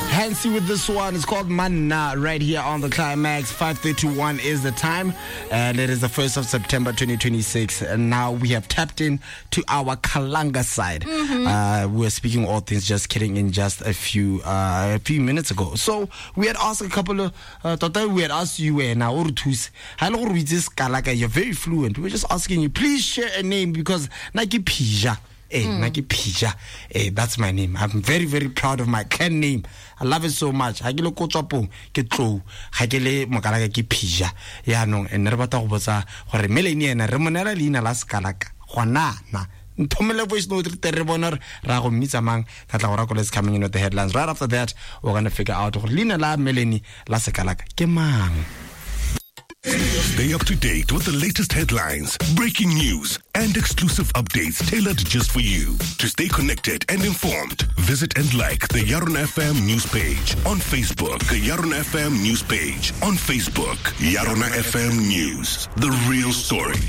Hansi with this one. It's called Manna right here on the Climax. 5:31 is the time, and it is the 1st of September 2026. And now we have tapped in to our Kalanga side. We're speaking all things Just Kidding in just a few minutes ago. So we had asked a couple of we had asked you now you're very fluent. We're just asking you, please share a name because Nike Pija. Naki Pija. That's my name. I'm very, very proud of my clan name. I love it so much. Hagelo kotswapo ke tlo. Hagele mokalaka ke Pija. Ya no and re batla go botsa gore Melanie ena re monela leina la skalaka. Gona na. Ntomele voice note re bona ra go mmitsa mang ka tla go rakola is coming in with the headlines. Right after that, we're going to figure out gore leina la Melanie la skalaka ke mang. Stay up to date with the latest headlines, breaking news, and exclusive updates tailored just for you. To stay connected and informed, visit and like the Yaron FM news page on Facebook. The Yaron FM news page on Facebook. Yaron FM News, the real story.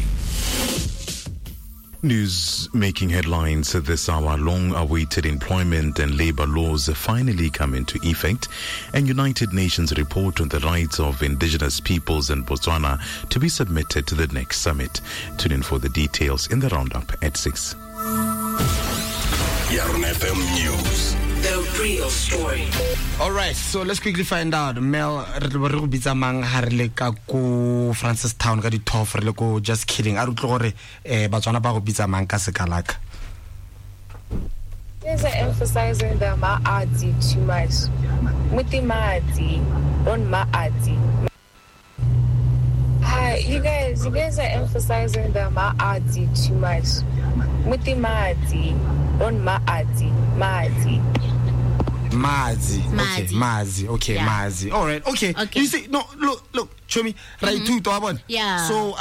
News making headlines this hour. Long-awaited employment and labor laws finally come into effect, and United Nations report on the rights of indigenous peoples in Botswana to be submitted to the next summit. Tune in for the details in the roundup at 6. Yaron FM News, the real story. All right, so let's quickly find out. Mel, Bitsamang Harleka ko Francis Town ka di tof re ko Just Kidding. A rutlo gore Batswana ba go Bitsamang ka sekalaka. There's emphasizing the maadi too much. Muti maadi, don't maadi. Hi, you guys are emphasizing the maadi too much. Muti maadi, don't maadi, maadi. Mazi. Okay, Yeah. Mazi. All right, okay. You see, no, look, show me. Right, two, Yeah. So,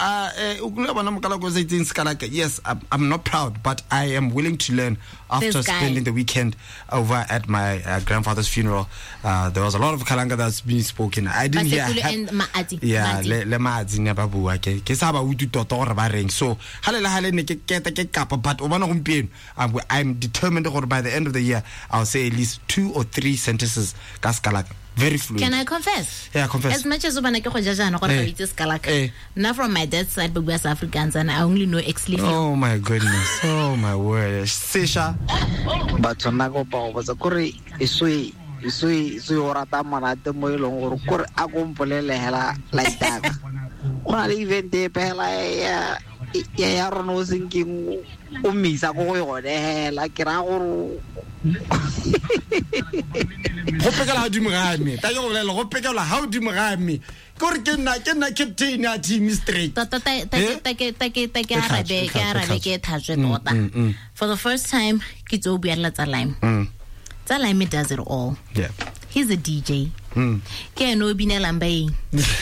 yes, I'm not proud, but I am willing to learn after spending the weekend over at my grandfather's funeral. There was a lot of Kalanga that's being spoken. I didn't hear. Yeah, le Mazi ne ba bua ke sa ba utu tota gore ba reng. So, hale ne ke keta ke kapa, but obana gompieno I'm determined gore by the end of the year I'll say at least 2 or 3 sentences ka Skalaka. Very fluent. Can I confess? Yeah, confess. As much as Ubana ko jaja no gore it's Skalaka. Now from my dad's side, but we as Africans, and I only know Exlifio. Oh my goodness. Oh my word. Sesha. But nago pa ba sa kore isui orata manate mo ilong gore kore a kompolele hela like that. Ona le event e pela ya rono thinking o misa go go hela ke ra go Hopekala dimrame. Ta go bolela hopekala ha dimrame. Gore ke nna captain ya team straight. For the first time, Kitso Biala Talaim. Talaim does it all. Yeah. He's a DJ. Ke no Binelambe.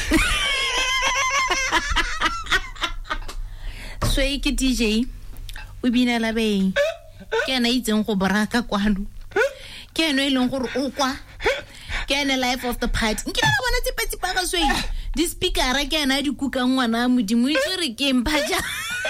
So ke DJ. Ubinela Bay. Ke na itse go baraka kwano. Ke no ilong gore o kwa. Ke na life of the party. Nkile ba bona tsepetsi pa ga swei. Di speaker ra ke na di kuka ngwana modimo itse re ke mpaja.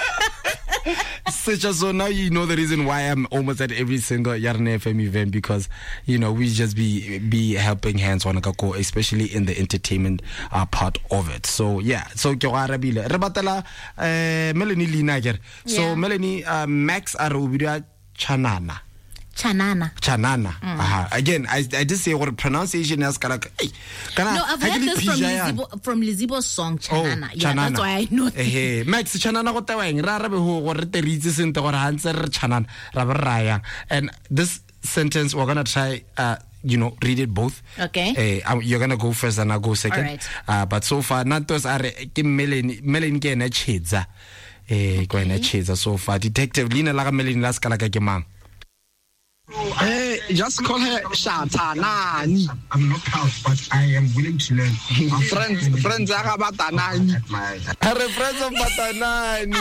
So now you know the reason why I'm almost at every single Yaron FM event, because we just be helping hands on Kako, especially in the entertainment part of it. So yeah, so ke ga rabile re batela Melanie Linager. So Melanie Max Arubia Chanana. Again, I did say what pronunciation is kind of. No, I've heard this from Lizibo's song Chanana. Yeah, Chanana. That's why I know. Hey, Max Chanana go taweng ra rabe ho gore te ritse sente gore hantse re Chanana ra ba raya. And this sentence we're going to try read it both. Okay. You're going to go first and I'll go second. All right. But so far natos are ke Melanie ke na tshedza. Ko na tshedza so far. Detective Lina la ga Melanie la skala ka ke mang? just call her Shatanani. I'm not proud, but I am willing to learn. Friends are Batanani. Friends of Batanani.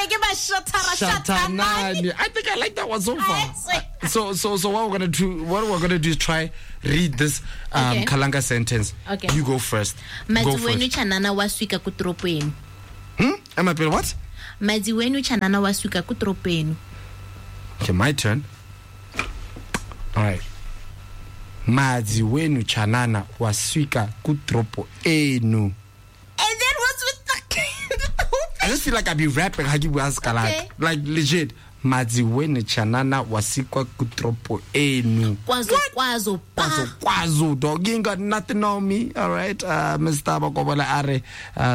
Shatanani. I think I like that one so far. So what we're gonna do is try read this Kalanga sentence. Okay. You go first. Madziwenu chanana waswika kutropeni. Am I what? Madziwenu chanana waswika kutropeni. Okay, my turn. All right. Madzi wenu chanana waswika kutropo enu. And then what's with the I just feel like I be rapping Okay. like legit. Madzi wenu chanana wasikwa kutropo enu. Kwazo Kwazo dog, you ain't got nothing on me. All right, Mr. Bakobola Are.